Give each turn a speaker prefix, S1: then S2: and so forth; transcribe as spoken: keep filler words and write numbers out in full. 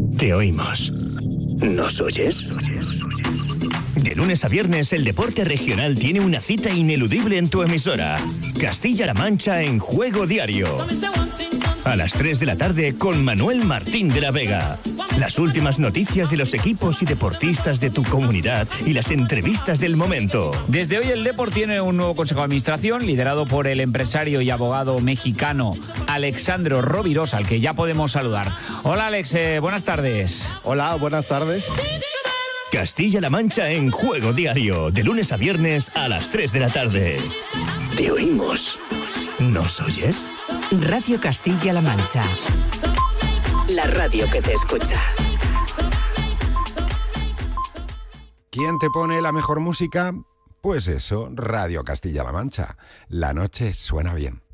S1: Te oímos. ¿Nos oyes? De lunes a viernes, el deporte regional tiene una cita ineludible en tu emisora. Castilla-La Mancha en Juego Diario. A las tres de la tarde con Manuel Martín de la Vega. Las últimas noticias de los equipos y deportistas de tu comunidad y las entrevistas del momento.
S2: Desde hoy el Depor tiene un nuevo consejo de administración liderado por el empresario y abogado mexicano Alexandro Rovirosa, al que ya podemos saludar. Hola Alex, eh, buenas tardes.
S3: Hola, buenas tardes.
S1: Castilla-La Mancha en Juego Diario, de lunes a viernes a las tres de la tarde. Te oímos. ¿Nos oyes?
S4: Radio Castilla-La Mancha. La radio que te escucha.
S5: ¿Quién te pone la mejor música? Pues eso, Radio Castilla-La Mancha. La noche suena bien.